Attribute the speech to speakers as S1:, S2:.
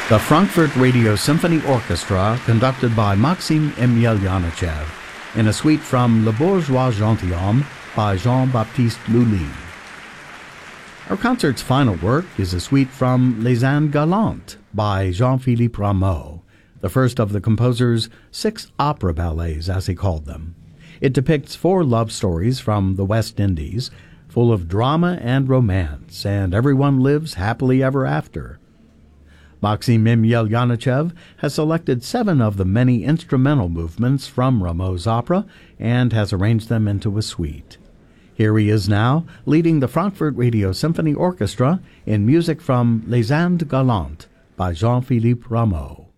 S1: The Frankfurt Radio Symphony Orchestra, conducted by Maxim Emelyanichev, in a suite from Le Bourgeois Gentilhomme by Jean-Baptiste Lully. Our concert's final work is a suite from Les Indes Galantes by Jean-Philippe Rameau, the first of the composer's 6 opera ballets, as he called them. It depicts 4 love stories from the West Indies, full of drama and romance, and everyone lives happily ever after. Maxim Emelyanichev has selected 7 of the many instrumental movements from Rameau's opera and has arranged them into a suite. Here he is now, leading the Frankfurt Radio Symphony Orchestra in music from Les Indes Galantes by Jean-Philippe Rameau.